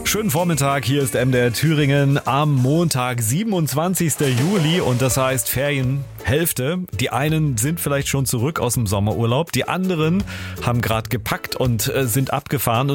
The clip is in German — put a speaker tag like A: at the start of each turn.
A: Schönen Vormittag, hier ist MDR Thüringen am Montag, 27. Juli und das heißt Ferienhälfte. Die einen sind vielleicht schon zurück aus dem Sommerurlaub, die anderen haben gerade gepackt und sind abgefahren.